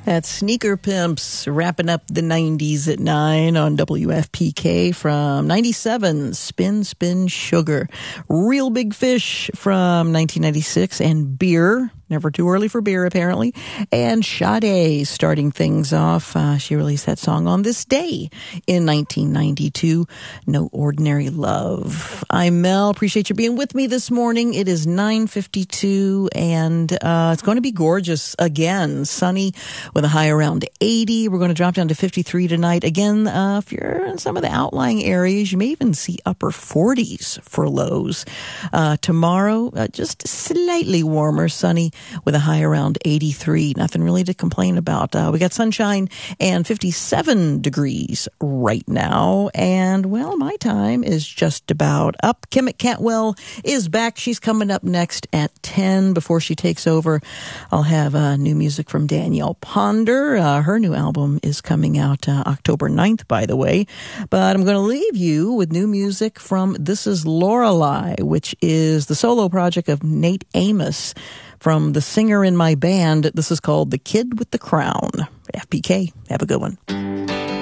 That's Sneaker Pimps wrapping up the 90s at 9 on WFPK from 97, Spin Spin Sugar. Real Big Fish from 1996 and Beer. Never too early for beer, apparently. And Sade starting things off. She released that song on this day in 1992, No Ordinary Love. I'm Mel. Appreciate you being with me this morning. It is 9:52, and it's going to be gorgeous again. Sunny with a high around 80. We're going to drop down to 53 tonight. Again, if you're in some of the outlying areas, you may even see upper 40s for lows. Tomorrow, just slightly warmer, sunny with a high around 83. Nothing really to complain about. We got sunshine and 57 degrees right now. And, well, my time is just about up. Kimmick Cantwell is back. She's coming up next at 10. Before she takes over, I'll have new music from Danielle Ponder. Her new album is coming out October 9th, by the way. But I'm going to leave you with new music from This Is Lorelei, which is the solo project of Nate Amos. From the singer in my band, this is called The Kid with the Crown. FPK, have a good one.